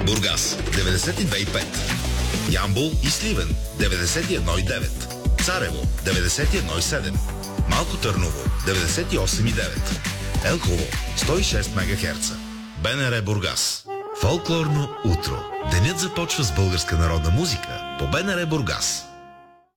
Бургас 92,5. Ямбол и Сливен 91,9. Царево 91,7. Малко Търново 98,9. Елхово 106 МГц. БНР Бургас. Фолклорно утро. Денят започва с българска народна музика по БНР Бургас.